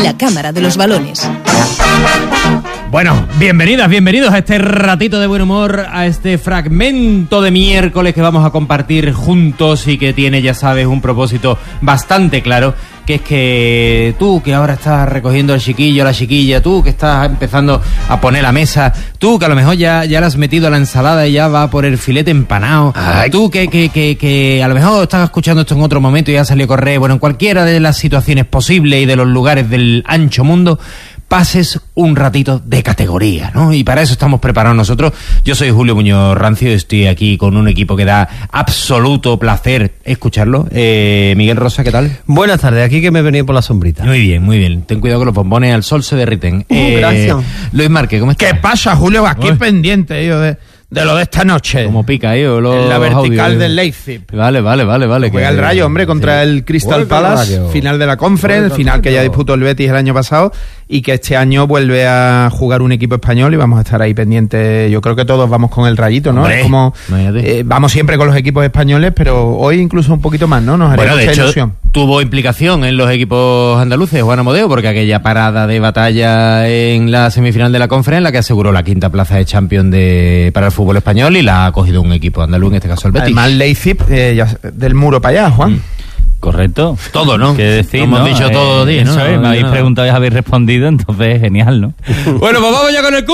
La Cámara de los Balones. Bueno, bienvenidos a este ratito de buen humor, a este fragmento de miércoles que vamos a compartir juntos y que tiene, ya sabes, un propósito bastante claro, que es que tú que ahora estás recogiendo al chiquillo, a la chiquilla, tú que estás empezando a poner la mesa, tú que a lo mejor ya le has metido a la ensalada y ya va por el filete empanado, tú que a lo mejor estás escuchando esto en otro momento y ya salió a correr, bueno, en cualquiera de las situaciones posibles y de los lugares del ancho mundo, pases un ratito de categoría, ¿no? Y para eso estamos preparados nosotros. Yo soy Julio Muñoz Rancio y estoy aquí con un equipo que da absoluto placer escucharlo. Miguel Rosa, ¿qué tal? Buenas tardes, aquí que me he venido por la sombrita. Muy bien. Ten cuidado que los bombones al sol se derriten. Gracias. Luis Márquez, ¿cómo estás? ¿Qué pasa, Julio? Aquí pendiente yo de lo de esta noche. Como pica ahí, en la vertical del Leipzig. Vale. Juega el Rayo, hombre, contra el Crystal Palace, final de la Conference, final que ya disputó el Betis el año pasado y que este año vuelve a jugar un equipo español y vamos a estar ahí pendientes. Yo creo que todos vamos con el Rayito, ¿no? Hombre, como vamos siempre con los equipos españoles, pero hoy incluso un poquito más, ¿no? Nos hará mucha ilusión. Tuvo implicación en los equipos andaluces, Juan Amodeo, porque aquella parada de batalla en la semifinal de la Conference, la que aseguró la quinta plaza de Champions para el fútbol español, y la ha cogido un equipo andaluz, en este caso el Betis. Además, Leipzig, del muro para allá, Juan. Correcto. Todo, ¿no? ¿Qué decir? Hemos dicho todo los días, ¿no? Eso es, me habéis preguntado y habéis respondido, entonces genial, ¿no? Bueno, pues vamos ya con el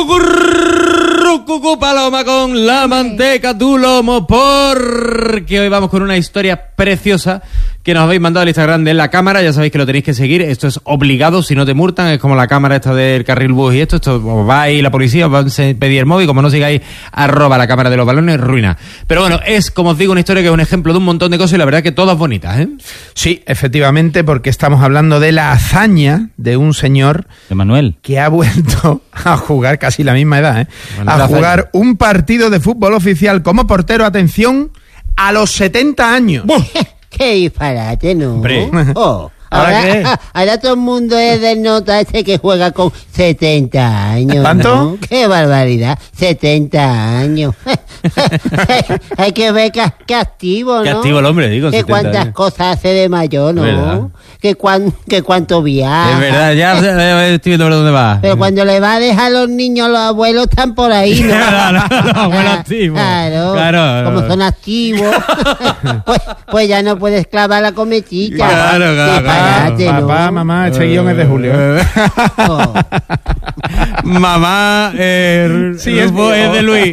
cucú paloma con la manteca tu lomo, porque hoy vamos con una historia preciosa que nos habéis mandado al Instagram de La Cámara. Ya sabéis que lo tenéis que seguir, esto es obligado, si no te multan, es como la cámara esta del carril bus y esto os va ahí la policía, os va a pedir el móvil, como no sigáis @La Cámara de los Balones, ruina. Pero bueno, es, como os digo, una historia que es un ejemplo de un montón de cosas y la verdad que todas bonitas, ¿eh? Sí, efectivamente, porque estamos hablando de la hazaña de un señor de Manuel, que ha vuelto a jugar casi la misma edad, ¿eh? A jugar un partido de fútbol oficial como portero, atención, a los 70 años. ¡Qué disparate, ¿no? Hombre. Ahora todo el mundo es del nota que juega con 70 años. ¿Cuánto? ¿No? ¡Qué barbaridad! 70 años. Hay que ver que activo, ¿no? Qué activo el hombre, digo. Que cuántas años. Cosas hace de mayor, ¿no? Que cuánto viaja. Es verdad, ya estoy viendo por dónde va. Pero cuando le va a dejar a los niños, los abuelos están por ahí, ¿no? Los abuelos activos. Claro. Como son activos, pues ya no puedes clavar la cometilla. Claro. Papá, mamá, este guión es de Julio. Mamá, sí, es de Luis.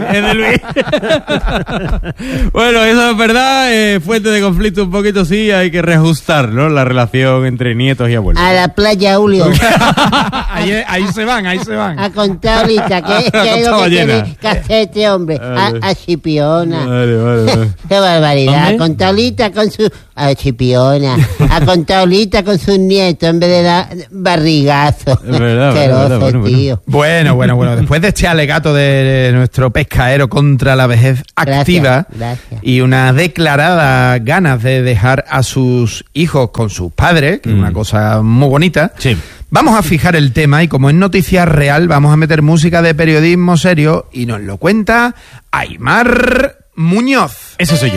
Bueno, eso es verdad, fuente de conflicto un poquito, sí, hay que reajustar, ¿no? La relación entre nietos y abuelos. A la playa, Julio. ahí se van. A contar ahorita, que es lo que tiene que hacer este hombre. A Chipiona. Vale. Qué barbaridad. ¿Hombre? A contar ahorita con su... A Chipiona. A contar ahorita con sus nietos en vez de dar barrigazo. Es verdad, bueno. Tío. Bueno. Después de este alegato de nuestro pescaero contra la vejez activa Gracias. y una declarada ganas de dejar a sus hijos con sus padres, que es una cosa muy bonita, Sí. vamos a fijar el tema y como es noticia real, vamos a meter música de periodismo serio y nos lo cuenta Aimar Muñoz. Ese soy yo.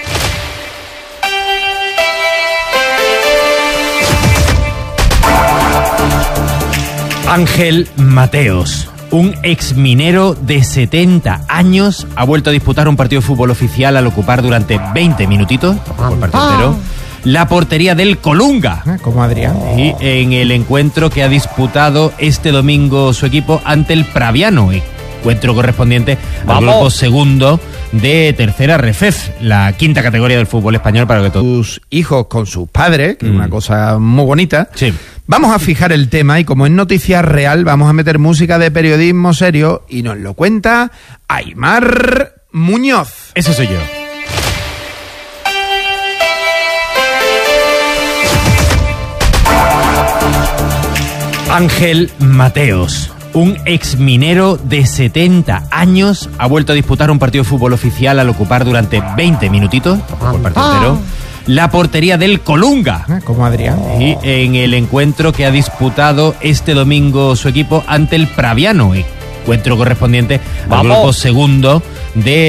Ángel Mateos, un exminero de 70 años, ha vuelto a disputar un partido de fútbol oficial al ocupar durante 20 minutitos, el partido entero, la portería del Colunga. Como Adrián. Y en el encuentro que ha disputado este domingo su equipo ante el Praviano, encuentro correspondiente al grupo segundo de tercera REFEF, la quinta categoría del fútbol español, para que todos Sus hijos con sus padres, que es una cosa muy bonita. Sí. Vamos a fijar el tema y como es noticia real, vamos a meter música de periodismo serio y nos lo cuenta Aimar Muñoz. Ese soy yo. Ángel Mateos, un exminero de 70 años, ha vuelto a disputar un partido de fútbol oficial al ocupar durante 20 minutitos, el partido entero, la portería del Colunga. Como Adrián. Y en el encuentro que ha disputado este domingo su equipo ante el Praviano, encuentro correspondiente al grupo segundo de